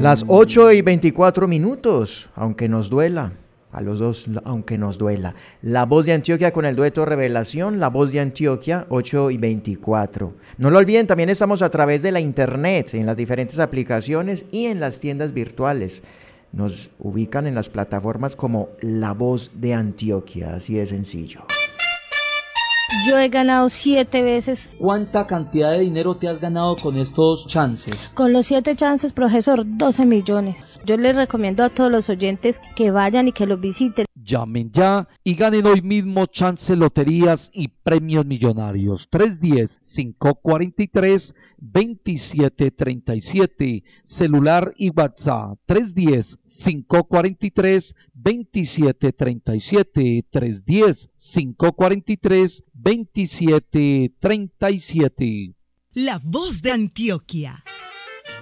Las 8:24, aunque nos duela. A los dos, aunque nos duela. La Voz de Antioquia con el dueto Revelación, La Voz de Antioquia, 8:24. No lo olviden, también estamos a través de la internet, en las diferentes aplicaciones y en las tiendas virtuales. Nos ubican en las plataformas como La Voz de Antioquia, así de sencillo. Yo he ganado 7 veces. ¿Cuánta cantidad de dinero te has ganado con estos chances? Con los 7 chances, profesor, 12 millones. Yo les recomiendo a todos los oyentes que vayan y que los visiten. Llamen ya y ganen hoy mismo chance loterías y premios millonarios. 310-543-2737. Celular y WhatsApp. 310-543-2737. 310-543-2737. La Voz de Antioquia.